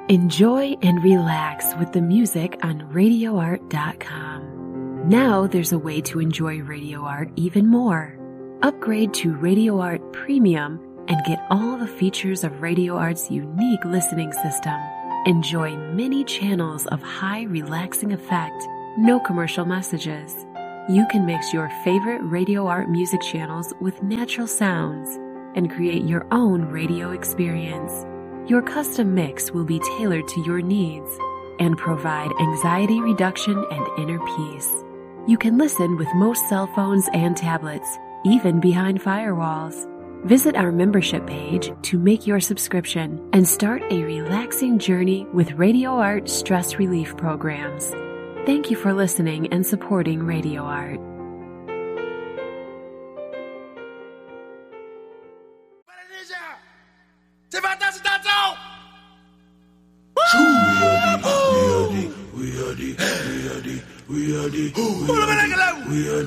Enjoy and relax with the music on RadioArt.com. Now there's a way to enjoy Radio Art even more. Upgrade to Radio Art Premium and get all the features of Radio Art's unique listening system. Enjoy many channels of high relaxing effect, no commercial messages. You can mix your favorite Radio Art music channels with natural sounds and create your own radio experience. Your custom mix will be tailored to your needs and provide anxiety reduction and inner peace. You can listen with most cell phones and tablets, even behind firewalls. Visit our membership page to make your subscription and start a relaxing journey with Radio Art stress relief programs. Thank you for listening and supporting Radio Art. We are the